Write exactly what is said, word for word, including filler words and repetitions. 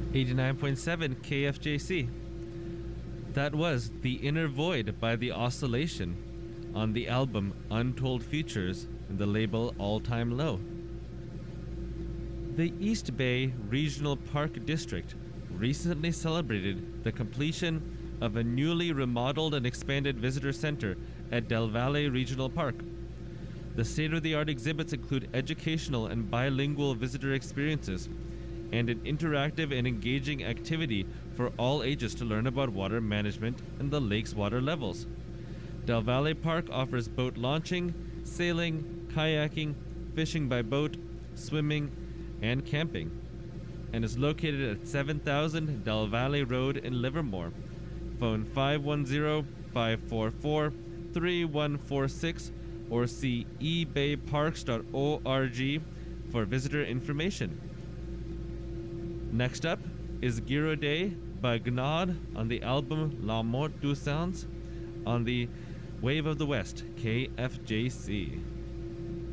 eighty-nine point seven K F J C. That was The Inner Void by The Oscillation on the album Untold Futures and the label All Time Low. The East Bay Regional Park District recently celebrated the completion of a newly remodeled and expanded visitor center at Del Valle Regional Park. The state-of-the-art exhibits include educational and bilingual visitor experiences and an interactive and engaging activity for all ages to learn about water management and the lake's water levels. Del Valle Park offers boat launching, sailing, kayaking, fishing by boat, swimming, and camping, and is located at seven thousand Del Valle Road in Livermore. Phone five one zero, five four four, three one four six or see e bay parks dot org for visitor information. Next up is Giro Day by Gnod on the album La Mort du Sounds on the Wave of the West, K F J C.